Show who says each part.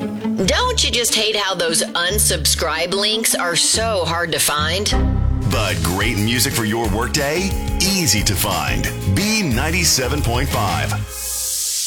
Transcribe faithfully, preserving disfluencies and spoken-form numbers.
Speaker 1: Don't you just hate how those unsubscribe links are so hard to find?
Speaker 2: But great music for your workday? Easy to find. B ninety-seven point five.